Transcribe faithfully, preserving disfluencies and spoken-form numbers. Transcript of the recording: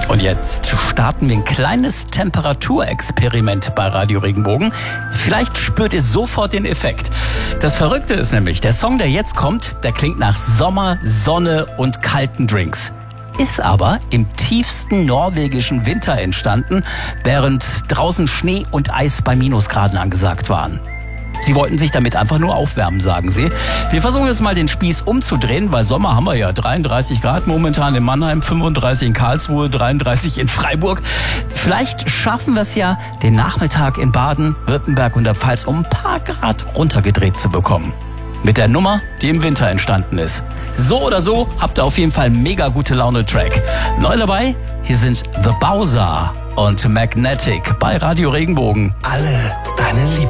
Und jetzt starten wir ein kleines Temperaturexperiment bei Radio Regenbogen. Vielleicht spürt ihr sofort den Effekt. Das Verrückte ist nämlich, der Song, der jetzt kommt, der klingt nach Sommer, Sonne und kalten Drinks. Ist aber im tiefsten norwegischen Winter entstanden, während draußen Schnee und Eis bei Minusgraden angesagt waren. Sie wollten sich damit einfach nur aufwärmen, sagen sie. Wir versuchen jetzt mal den Spieß umzudrehen, weil Sommer haben wir ja. dreiunddreißig Grad momentan in Mannheim, fünfunddreißig in Karlsruhe, dreiunddreißig in Freiburg. Vielleicht schaffen wir es ja, den Nachmittag in Baden, Württemberg und der Pfalz um ein paar Grad runtergedreht zu bekommen. Mit der Nummer, die im Winter entstanden ist. So oder so habt ihr auf jeden Fall einen mega gute Laune-Track. Neu dabei, hier sind The Bowser und Magnetic bei Radio Regenbogen. Alle deine Liebe.